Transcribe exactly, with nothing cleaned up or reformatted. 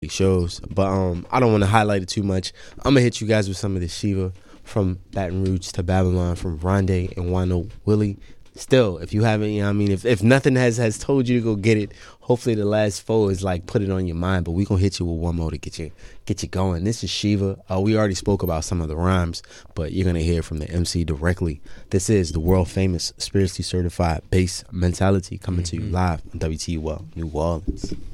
shows, but um, I don't want to highlight it too much. I'm gonna hit you guys with some of the Shiva from Baton Rouge to Babylon, from Rondé and Wano Willie. Still, if you haven't, you know what I mean, if, if nothing has, has told you to go get it, hopefully the last four is like put it on your mind, but we gonna hit you with one more to get you get you going. This is Shiva. Uh, we already spoke about some of the rhymes, but you're gonna hear from the M C directly. This is the world famous spiritually certified bass mentality coming mm-hmm. to you live on W T U L New Orleans.